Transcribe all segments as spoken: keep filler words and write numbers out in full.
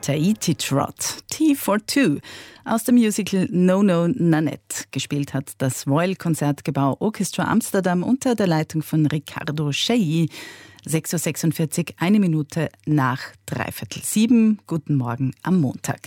Tahiti Trot, T for Two, aus dem Musical No No Nanette. Gespielt hat das Royal Concertgebouw Orchestra Amsterdam unter der Leitung von Ricardo Chailly. sechs Uhr sechsundvierzig, eine Minute nach dreiviertel sieben. Guten Morgen am Montag.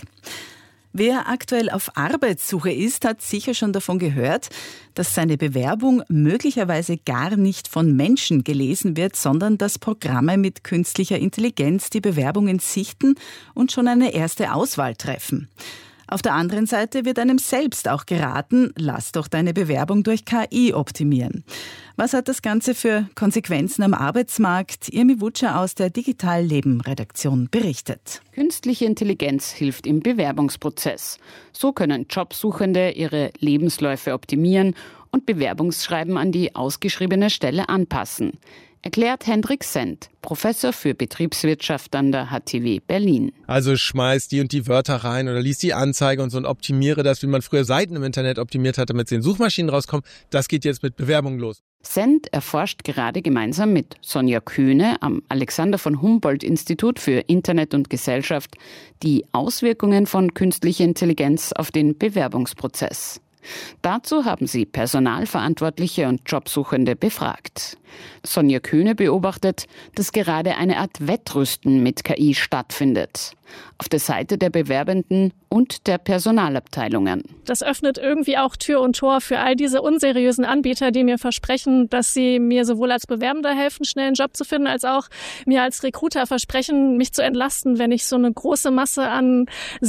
Wer aktuell auf Arbeitssuche ist, hat sicher schon davon gehört, dass seine Bewerbung möglicherweise gar nicht von Menschen gelesen wird, sondern dass Programme mit künstlicher Intelligenz die Bewerbungen sichten und schon eine erste Auswahl treffen. Auf der anderen Seite wird einem selbst auch geraten, lass doch deine Bewerbung durch K I optimieren. Was hat das Ganze für Konsequenzen am Arbeitsmarkt? Irmi Wutscher aus der Digitalleben-Redaktion berichtet. Künstliche Intelligenz hilft im Bewerbungsprozess. So können Jobsuchende ihre Lebensläufe optimieren und Bewerbungsschreiben an die ausgeschriebene Stelle anpassen. Erklärt Hendrik Sendt, Professor für Betriebswirtschaft an der H T W Berlin. Also schmeiß die und die Wörter rein oder lies die Anzeige und so und optimiere das, wie man früher Seiten im Internet optimiert hat, damit sie in Suchmaschinen rauskommen. Das geht jetzt mit Bewerbungen los. Sendt erforscht gerade gemeinsam mit Sonja Kühne am Alexander von Humboldt-Institut für Internet und Gesellschaft die Auswirkungen von künstlicher Intelligenz auf den Bewerbungsprozess. Dazu haben sie Personalverantwortliche und Jobsuchende befragt. Sonja Kühne beobachtet, dass gerade eine Art Wettrüsten mit K I stattfindet. Auf der Seite der Bewerbenden und der Personalabteilungen. Das öffnet irgendwie auch Tür und Tor für all diese unseriösen Anbieter, die mir versprechen, dass sie mir sowohl als Bewerbender helfen, schnell einen Job zu finden, als auch mir als Recruiter versprechen, mich zu entlasten, wenn ich so eine große Masse an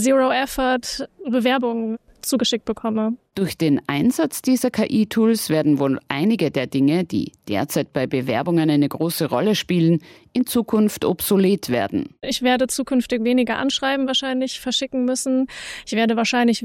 Zero-Effort-Bewerbungen zugeschickt bekomme. Durch den Einsatz dieser K I-Tools werden wohl einige der Dinge, die derzeit bei Bewerbungen eine große Rolle spielen, in Zukunft obsolet werden. Ich werde zukünftig weniger Anschreiben wahrscheinlich verschicken müssen. Ich werde wahrscheinlich